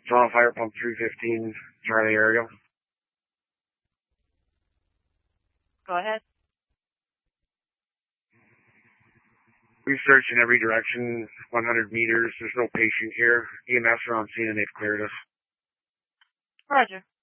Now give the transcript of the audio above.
Toronto Fire Pump 315, Charlie Ariel. Go ahead. We've searched in every direction, 100 meters. There's no patient here. EMS are on scene and they've cleared us. Roger.